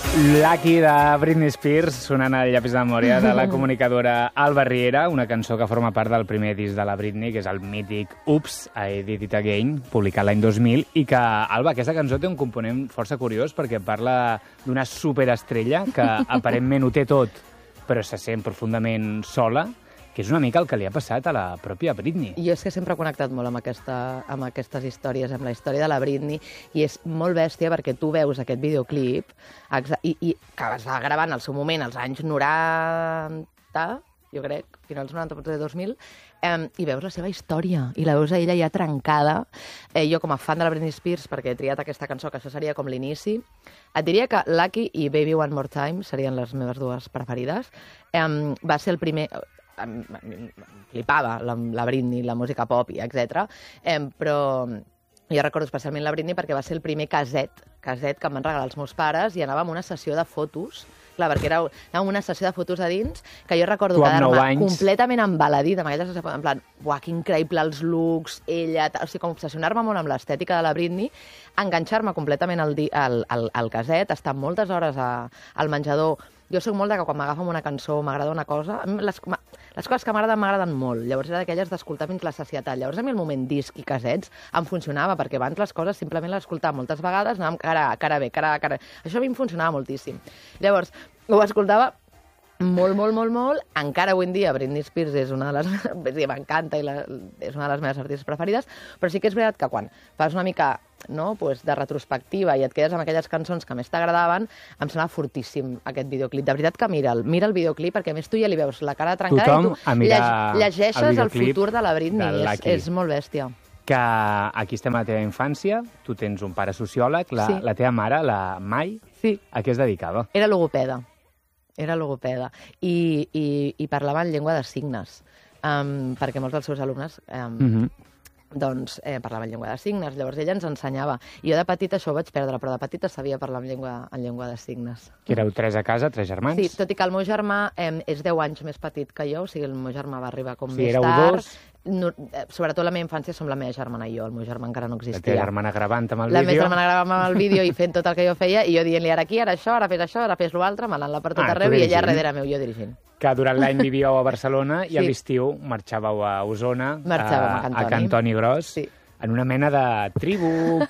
Lucky de Britney Spears, sonant al llapis de memòria de la comunicadora Alba Riera, una cançó que forma part del primer disc de la Britney, que és el mític Oops, I Did It Again, publicat l'any 2000, i que, Alba, aquesta cançó té un component força curiós perquè parla d'una superestrella que aparentment ho té tot, però se sent profundament sola, que és una mica el que li ha passat a la pròpia Britney. Jo és que sempre he connectat molt amb aquestes històries, amb la història de la Britney, i és molt bèstia perquè tu veus aquest videoclip i que es va gravar en el seu moment, als anys 90, jo crec, finals 90, potser 2000, i veus la seva història, i la veus a ella ja trencada. Jo, com a fan de la Britney Spears, perquè he triat aquesta cançó, que això seria com l'inici, et diria que Lucky i Baby One More Time serien les meves dues preferides. Va ser el primer... Em flipava la Britney, la música pop, etc. Però jo recordo especialment la Britney perquè va ser el primer caset que em van regalar els meus pares i anàvem a una sessió de fotos. Clar, perquè anàvem a una sessió de fotos a dins que jo recordo quedar-me completament embaladida amb aquella sessió, en plan, uah, que increïble els looks, ella... O sigui, com obsessionar-me molt amb l'estètica de la Britney, enganxar-me completament al caset, estar moltes hores al menjador. Jo soc molt de que quan m'agafa una cançó, m'agrada una cosa... Les coses que m'agraden molt. Llavors era d'aquelles d'escoltar fins la sacietat. Llavors a mi el moment disc i casets em funcionava, perquè abans les coses simplement les escoltava moltes vegades, anàvem cara B. Això a mi em funcionava moltíssim. Llavors, ho escoltava molt. Encara avui en dia Britney Spears és una de les... m'encanta i és una de les meves artistes preferides, però sí que és veritat que quan fas una mica de retrospectiva i et quedes amb aquelles cançons que més t'agradaven, em sembla fortíssim aquest videoclip. De veritat que mira'l perquè a més tu ja li veus la cara trencada i tu llegeixes el futur de la Britney. És molt bèstia. Que aquí estem a la teva infància, tu tens un pare sociòleg, la teva mare, la Mai, a què es dedicava? Era logopeda. I parlava en llengua de signes, perquè molts dels seus alumnes parlava en llengua de signes. Llavors ella ens ensenyava. I jo de petita això ho vaig perdre, però de petita sabia parlar en llengua de signes. Que éreu 3 a casa, 3 germans? Sí, tot i que el meu germà és 10 anys més petit que jo, o sigui, el meu germà va arribar més tard. Sobretot la meva infància som la meva germana i jo, el meu germà encara no existia. La teva germana gravant amb el vídeo. La meva germana gravant amb el vídeo i fent tot el que jo feia, i jo dient-li ara aquí, ara això, ara fes l'altre, manant-la per tot arreu, i ella darrere meu, jo dirigint. Que durant l'any vivíeu a Barcelona i a l'estiu marxàveu a Osona, a Can Toni Gros, en una mena de tribu,